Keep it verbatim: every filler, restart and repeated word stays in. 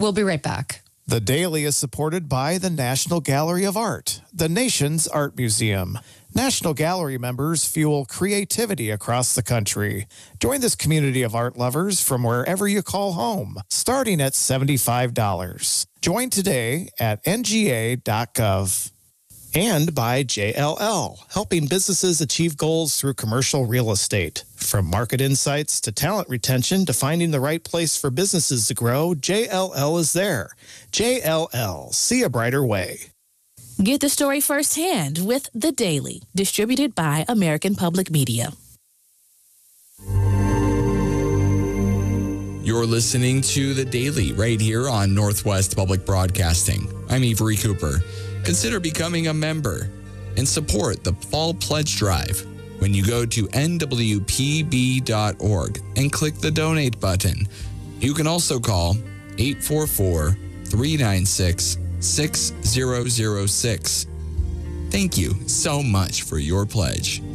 We'll be right back. The Daily is supported by the National Gallery of Art, the nation's art museum. National Gallery members fuel creativity across the country. Join this community of art lovers from wherever you call home, starting at seventy-five dollars. Join today at N G A dot gov. And by J L L, helping businesses achieve goals through commercial real estate. From market insights to talent retention to finding the right place for businesses to grow, J L L is there. J L L, see a brighter way. Get the story firsthand with The Daily, distributed by American Public Media. You're listening to The Daily right here on Northwest Public Broadcasting. I'm Avery Cooper. Consider becoming a member and support the Fall Pledge Drive when you go to N W P B dot org and click the donate button. You can also call eight four four, three nine six, six zero zero six. Thank you so much for your pledge.